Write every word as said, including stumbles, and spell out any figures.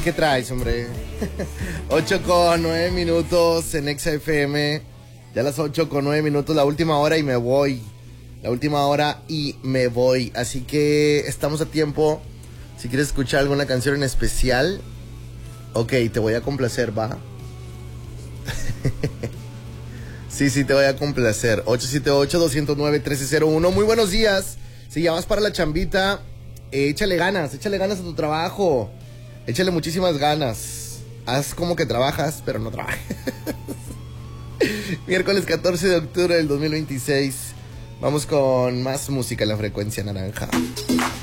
¿qué traes, hombre? ocho con nueve minutos en Exa F M. Ya las ocho con nueve minutos, la última hora y me voy. La última hora y me voy. Así que estamos a tiempo. Si quieres escuchar alguna canción en especial, ok, te voy a complacer, ¿va? Sí, sí, te voy a complacer. ocho siete ocho, dos cero nueve, uno tres cero uno. Muy buenos días. Si ya vas para la chambita, eh, échale ganas, échale ganas a tu trabajo. Échale muchísimas ganas. Haz como que trabajas, pero no trabajas. Miércoles catorce de octubre del dos mil veintiséis. Vamos con más música en la frecuencia naranja.